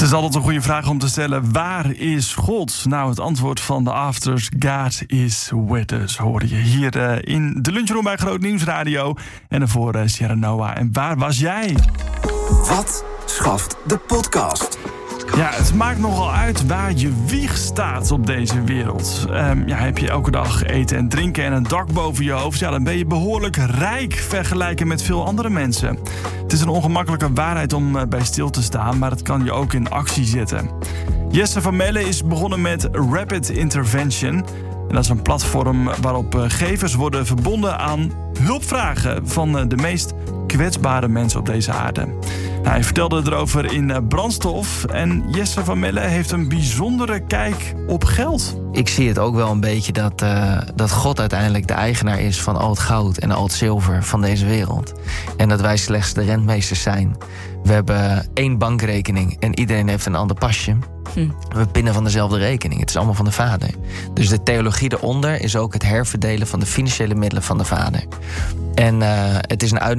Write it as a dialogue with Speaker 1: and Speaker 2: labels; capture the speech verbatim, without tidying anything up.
Speaker 1: is altijd een goede vraag om te stellen. Waar is God? Nou, het antwoord van de Afters, God is with us, hoorde je hier uh, in de lunchroom bij Groot Nieuws Radio. En daarvoor uh, Sierra Noah. En waar was jij?
Speaker 2: Wat schaft de podcast?
Speaker 1: Ja, het maakt nogal uit waar je wieg staat op deze wereld. Um, ja, heb je elke dag eten en drinken en een dak boven je hoofd... ja, dan ben je behoorlijk rijk vergeleken met veel andere mensen. Het is een ongemakkelijke waarheid om uh, bij stil te staan... maar het kan je ook in actie zetten. Jesse van Melle is begonnen met Rapid Intervention. En dat is een platform waarop uh, gevers worden verbonden aan hulpvragen... van uh, de meest kwetsbare mensen op deze aarde. Nou, hij vertelde erover in uh, Brandstof. En Jesse van Melle heeft een bijzondere kijk op geld.
Speaker 3: Ik zie het ook wel een beetje dat, uh, dat God uiteindelijk de eigenaar is... van al het goud en al het zilver van deze wereld. En dat wij slechts de rentmeesters zijn. We hebben één bankrekening en iedereen heeft een ander pasje. Hm. We pinnen van dezelfde rekening. Het is allemaal van de Vader. Dus de theologie eronder is ook het herverdelen... van de financiële middelen van de Vader. En uh, het is een uitdaging